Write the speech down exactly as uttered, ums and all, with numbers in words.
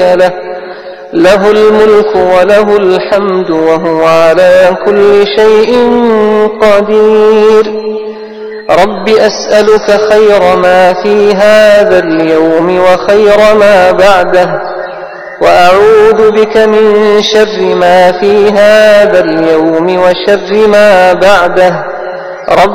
له له الملك وله الحمد وهو على كل شيء قدير. رب أسألك خير ما في هذا اليوم وخير ما بعده، وأعوذ بك من شر ما في هذا اليوم وشر ما بعده،